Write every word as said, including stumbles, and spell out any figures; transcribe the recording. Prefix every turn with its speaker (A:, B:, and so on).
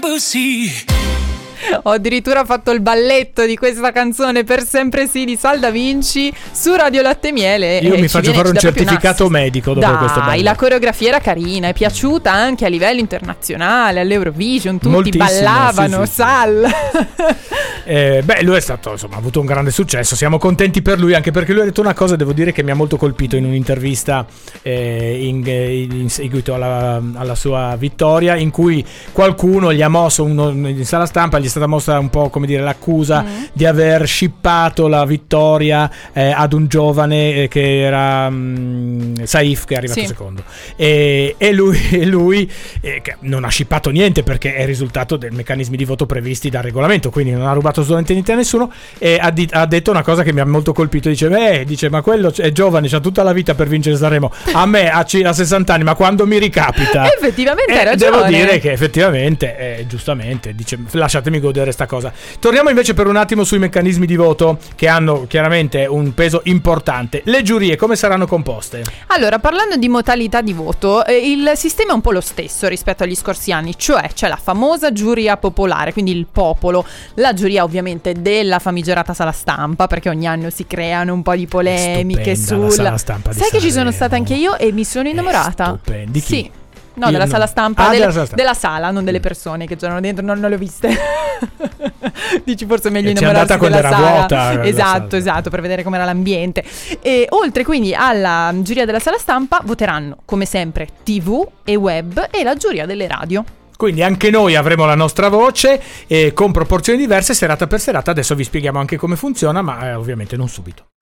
A: Ho addirittura fatto il balletto di questa canzone Per sempre sì di Sal Da Vinci su Radio Latte e Miele.
B: Io
A: e
B: mi faccio
A: viene,
B: fare un certificato medico dopo
A: Dai,
B: questo balletto.
A: La coreografia era carina, è piaciuta anche a livello internazionale, all'Eurovision, tutti
B: Moltissimo,
A: ballavano,
B: sì, sì,
A: Sal.
B: Eh, beh, lui è stato, insomma, ha avuto un grande successo. Siamo contenti per lui, anche perché lui ha detto una cosa, devo dire, che mi ha molto colpito in un'intervista eh, in, in seguito alla, alla sua vittoria, in cui qualcuno gli ha mosso uno, in sala stampa gli è stata mossa un po', come dire, l'accusa mm. di aver shippato la vittoria eh, ad un giovane eh, che era um, Saif, che è arrivato
A: sì.
B: secondo, e, e lui, e lui eh, che non ha shippato niente, perché è il risultato dei meccanismi di voto previsti dal regolamento, quindi non ha rubato assolutamente a nessuno. E ha, di- ha detto una cosa che mi ha molto colpito, dice beh, dice ma quello è giovane, c'ha tutta la vita per vincere Sanremo, a me a, c- a sessanta anni, ma quando mi ricapita
A: effettivamente
B: eh,
A: hai ragione.
B: devo dire che effettivamente eh, giustamente dice lasciatemi godere sta cosa. Torniamo invece per un attimo sui meccanismi di voto, che hanno chiaramente un peso importante. Le giurie come saranno composte?
A: Allora, parlando di modalità di voto, eh, il sistema è un po' lo stesso rispetto agli scorsi anni, cioè c'è la famosa giuria popolare, quindi il popolo, la giuria ovviamente della famigerata sala stampa, perché ogni anno si creano un po' di polemiche
B: sulla
A: sulla
B: sala stampa di
A: Sai che ci sono
B: Sanremo.
A: stata anche io e mi sono innamorata.
B: Stupenda. Di chi?
A: Sì. No,
B: Io
A: della
B: no.
A: sala stampa,
B: Ah,
A: delle,
B: della sala stampa.
A: della sala, non delle persone che c'erano dentro, non, non le ho viste. Dici forse è meglio
B: E c'è
A: innamorarsi
B: andata
A: della
B: quando era
A: sala.
B: vuota, la
A: Esatto,
B: sala.
A: esatto, per vedere com'era l'ambiente. E oltre quindi alla giuria della sala stampa voteranno come sempre tivù e web e la giuria delle radio.
B: Quindi anche noi avremo la nostra voce eh, con proporzioni diverse serata per serata. Adesso vi spieghiamo anche come funziona, ma eh, ovviamente non subito.